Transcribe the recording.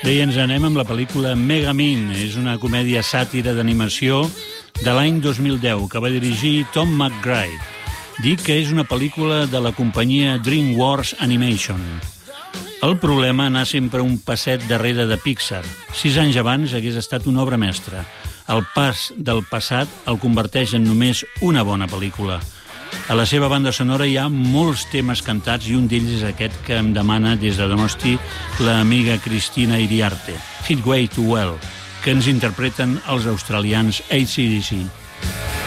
Bé, ens anem amb la pel·lícula Megamin. És una comèdia sàtira d'animació de l'any 2010 que va dirigir Tom McGrath. Dic que és una pel·lícula de la companyia DreamWorks Animation. El problema anar sempre un passet darrere de Pixar. 6 anys abans hagués estat una obra mestra. El pas del passat el converteix en només una bona pel·lícula. A la seva banda sonora hi ha molts temes cantats i un d'ells és aquest que em demana des de Donosti l'amiga Cristina Iriarte, Headway to Well, que ens interpreten els australians AC/DC.